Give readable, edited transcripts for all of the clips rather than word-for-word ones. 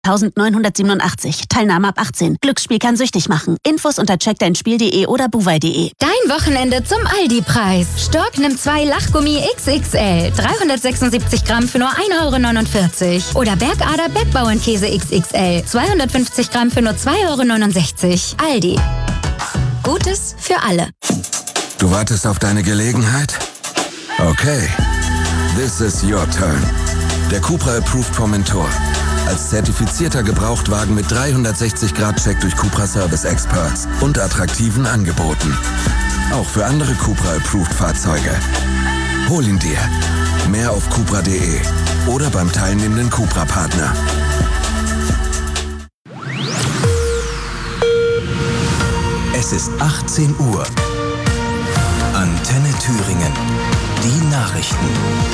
1987. Teilnahme ab 18. Glücksspiel kann süchtig machen. Infos unter checkdeinspiel.de oder buwei.de. Dein Wochenende zum Aldi-Preis. Stork nimmt 2 Lachgummi XXL. 376 Gramm für nur 1,49 €. Oder Bergader Bergbauernkäse XXL. 250 Gramm für nur 2,69 €. Aldi. Gutes für alle. Du wartest auf deine Gelegenheit? Okay. This is your turn. Der Cupra Approved Formentor. Als zertifizierter Gebrauchtwagen mit 360-Grad-Check durch Cupra Service Experts und attraktiven Angeboten. Auch für andere Cupra Approved Fahrzeuge. Hol ihn dir. Mehr auf cupra.de oder beim teilnehmenden Cupra-Partner. Es ist 18 Uhr. Antenne Thüringen. Die Nachrichten.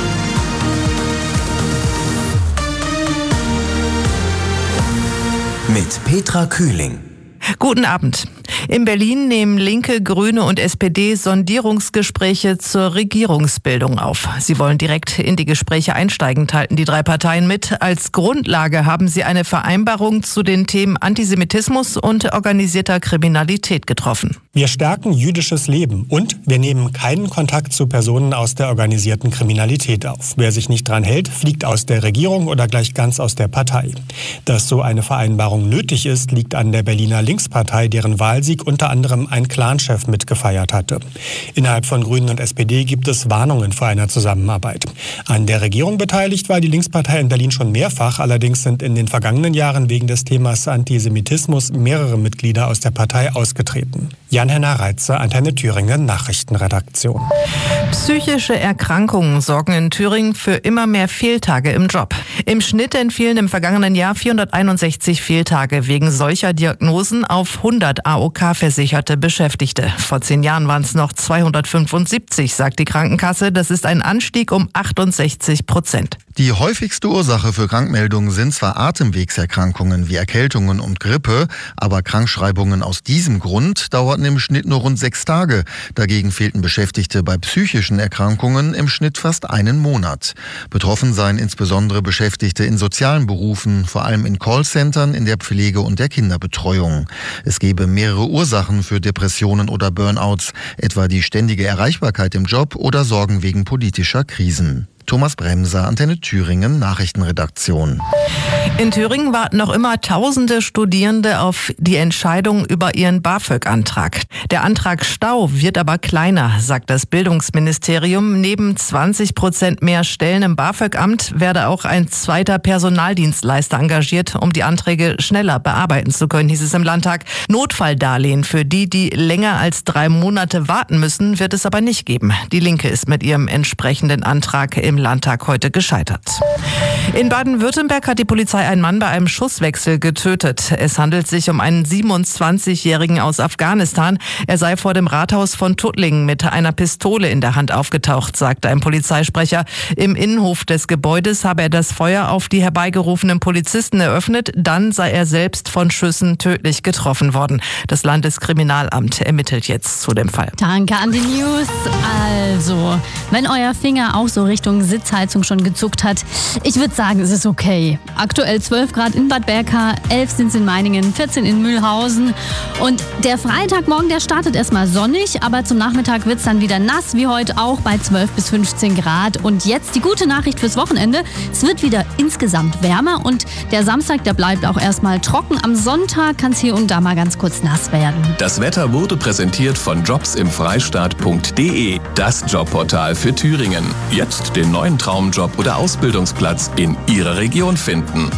Mit Petra Kühling. Guten Abend. In Berlin nehmen Linke, Grüne und SPD Sondierungsgespräche zur Regierungsbildung auf. Sie wollen direkt in die Gespräche einsteigen, teilten die 3 Parteien mit. Als Grundlage haben sie eine Vereinbarung zu den Themen Antisemitismus und organisierter Kriminalität getroffen. Wir stärken jüdisches Leben und wir nehmen keinen Kontakt zu Personen aus der organisierten Kriminalität auf. Wer sich nicht dran hält, fliegt aus der Regierung oder gleich ganz aus der Partei. Dass so eine Vereinbarung nötig ist, liegt an der Berliner Linkspartei, deren Wahlsieg unter anderem ein Clanchef mitgefeiert hatte. Innerhalb von Grünen und SPD gibt es Warnungen vor einer Zusammenarbeit. An der Regierung beteiligt war die Linkspartei in Berlin schon mehrfach. Allerdings sind in den vergangenen Jahren wegen des Themas Antisemitismus mehrere Mitglieder aus der Partei ausgetreten. Jan-Henner Reitze, Antenne Thüringen, Nachrichtenredaktion. Psychische Erkrankungen sorgen in Thüringen für immer mehr Fehltage im Job. Im Schnitt entfielen im vergangenen Jahr 461 Fehltage wegen solcher Diagnosen auf 100 AOK-versicherte Beschäftigte. Vor 10 Jahren waren es noch 275, sagt die Krankenkasse. Das ist ein Anstieg um 68%. Die häufigste Ursache für Krankmeldungen sind zwar Atemwegserkrankungen wie Erkältungen und Grippe, aber Krankschreibungen aus diesem Grund dauerten im Schnitt nur rund 6 Tage. Dagegen fehlten Beschäftigte bei psychischen Erkrankungen im Schnitt fast einen Monat. Betroffen seien insbesondere Beschäftigte in sozialen Berufen, vor allem in Callcentern, in der Pflege und der Kinderbetreuung. Es gebe mehrere Ursachen für Depressionen oder Burnouts, etwa die ständige Erreichbarkeit im Job oder Sorgen wegen politischer Krisen. Thomas Bremser, Antenne Thüringen, Nachrichtenredaktion. In Thüringen warten noch immer tausende Studierende auf die Entscheidung über ihren BAföG-Antrag. Der Antrag Stau wird aber kleiner, sagt das Bildungsministerium. Neben 20% mehr Stellen im BAföG-Amt werde auch ein zweiter Personaldienstleister engagiert, um die Anträge schneller bearbeiten zu können, hieß es im Landtag. Notfalldarlehen für die, die länger als 3 Monate warten müssen, wird es aber nicht geben. Die Linke ist mit ihrem entsprechenden Antrag im Landtag heute gescheitert. In Baden-Württemberg hat die Polizei einen Mann bei einem Schusswechsel getötet. Es handelt sich um einen 27-Jährigen aus Afghanistan. Er sei vor dem Rathaus von Tuttlingen mit einer Pistole in der Hand aufgetaucht, sagte ein Polizeisprecher. Im Innenhof des Gebäudes habe er das Feuer auf die herbeigerufenen Polizisten eröffnet. Dann sei er selbst von Schüssen tödlich getroffen worden. Das Landeskriminalamt ermittelt jetzt zu dem Fall. Danke an die News. Also, wenn euer Finger auch so Richtung Sitzheizung schon gezuckt hat, ich würde sagen, es ist okay. Aktuell 12 Grad in Bad Berka, 11 sind es in Meiningen, 14 in Mühlhausen. Und der Freitagmorgen, der startet erstmal sonnig, aber zum Nachmittag wird es dann wieder nass, wie heute auch bei 12 bis 15 Grad. Und jetzt die gute Nachricht fürs Wochenende. Es wird wieder insgesamt wärmer und der Samstag, der bleibt auch erstmal trocken. Am Sonntag kann es hier und da mal ganz kurz nass werden. Das Wetter wurde präsentiert von jobsimfreistaat.de, das Jobportal für Thüringen. Jetzt den neuen Traumjob oder Ausbildungsplatz in Ihrer Region finden.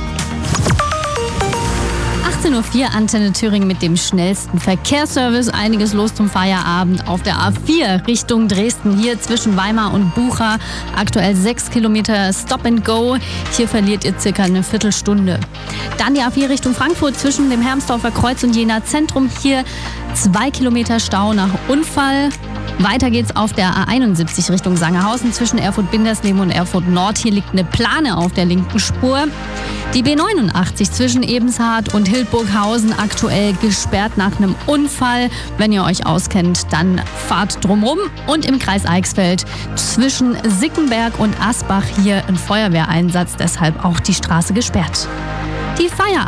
18:04 Uhr, Antenne Thüringen mit dem schnellsten Verkehrsservice. Einiges los zum Feierabend auf der A4 Richtung Dresden. Hier zwischen Weimar und Bucha. Aktuell 6 Kilometer Stop and Go. Hier verliert ihr circa eine Viertelstunde. Dann die A4 Richtung Frankfurt zwischen dem Hermsdorfer Kreuz und Jena Zentrum. Hier 2 Kilometer Stau nach Unfall. Weiter geht's auf der A71 Richtung Sangerhausen zwischen Erfurt-Bindersleben und Erfurt-Nord. Hier liegt eine Plane auf der linken Spur. Die B89 zwischen Ebenshardt und Hildburghausen aktuell gesperrt nach einem Unfall. Wenn ihr euch auskennt, dann fahrt drumrum. Und im Kreis Eichsfeld zwischen Sickenberg und Asbach hier ein Feuerwehreinsatz, deshalb auch die Straße gesperrt. die Feierabend